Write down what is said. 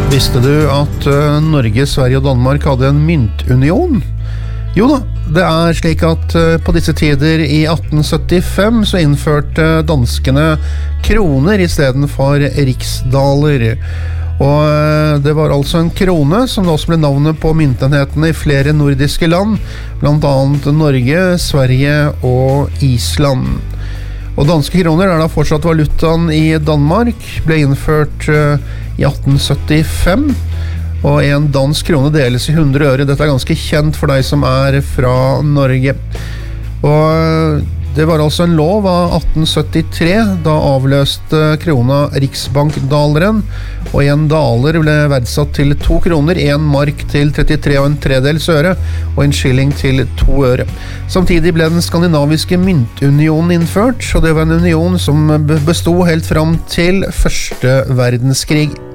Visste du at Norge, Sverige og Danmark hadde en myntunion? Jo da, det slik at på disse tider i 1875 så innførte danskene kroner I stedet for riksdaler. Og det var altså en krone som da også ble navnet på myntenhetene I flere nordiske land, blant annet Norge, Sverige og Island. Og danske kroner da fortsatt valutaen I Danmark, ble innført I 1875, og en dansk krone deles I 100 øre. Dette ganske kjent for deg som fra Norge. Og det var altså en lov av 1873, da avløste krona riksbankdaleren, og en daler ble verdsatt til 2 kroner, en mark til 33,75 øre, og en skilling til 2 øre. Samtidig ble den skandinaviske myntunionen innført, og det var en union som bestod helt frem til Første verdenskrig.